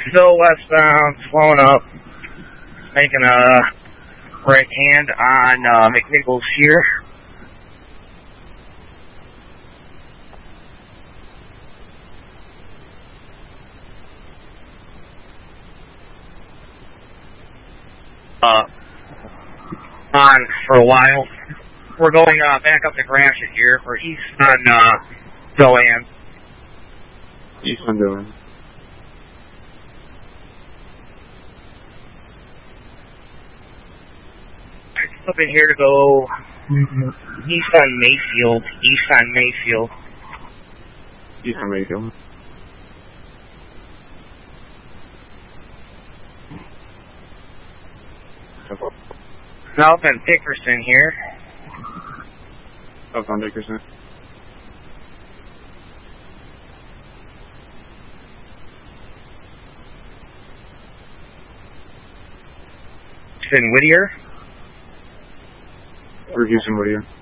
Still westbound, slowing up, making a right hand on McNichols here. On for a while. We're going back up to Gratiot here for east on Deland. East on Deland. Up in here to go east on Mayfield. East on Mayfield. East on Mayfield. South on Dickerson here. South on Dickerson. In Whittier. We're Houston Whittier.